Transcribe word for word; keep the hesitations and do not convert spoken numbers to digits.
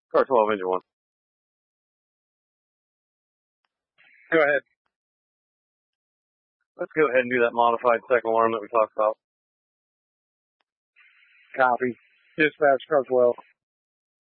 Car twelve, engine one. Go ahead. Let's go ahead and do that modified second alarm that we talked about. Copy. Dispatch, car twelve.